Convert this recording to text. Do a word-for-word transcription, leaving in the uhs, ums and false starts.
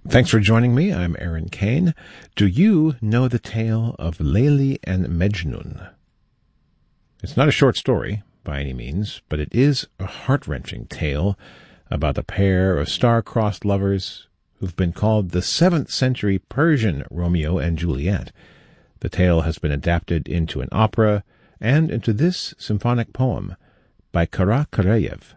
Thanks for joining me. I'm Aaron Kane. Do you know the tale of Layli and Mejnun? It's not a short story by any means, but it is a heart-wrenching tale about a pair of star-crossed lovers who've been called the seventh century Persian Romeo and Juliet. The tale has been adapted into an opera and into this symphonic poem by Kara Karayev.